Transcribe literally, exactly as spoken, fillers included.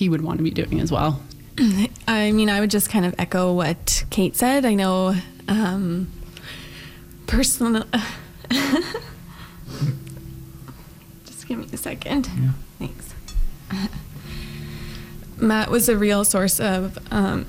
he would want to be doing as well. I mean, I would just kind of echo what Kate said. I know um, personal. Just give me a second. Yeah. Thanks. Matt was a real source of um,